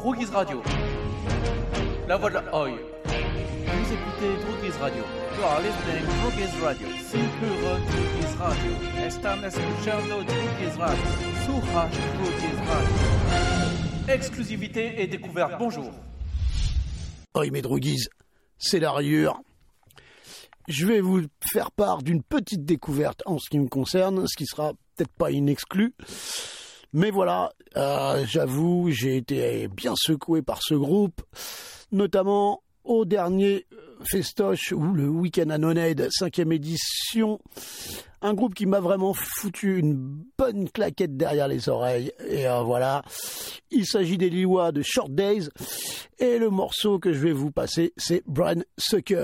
Droguise Radio. La voix de la Oi. Vous écoutez Droguise Radio. You are listening to Droguise Radio. Sin pure Droguise Radio. Están escuchando Droguise Radio. Suja Droguise Radio. Exclusivité et découverte. Bonjour. Oi mes droguises, c'est la rayure. Je vais vous faire part d'une petite découverte en ce qui me concerne, ce qui sera peut-être pas une exclue. Mais voilà, j'avoue, j'ai été bien secoué par ce groupe, notamment au dernier festoche ou le Week-end à Nonade, 5e édition. Un groupe qui m'a vraiment foutu une bonne claquette derrière les oreilles. Et voilà, il s'agit des Lillois de Short Days. Et le morceau que je vais vous passer, c'est Brain Sucker.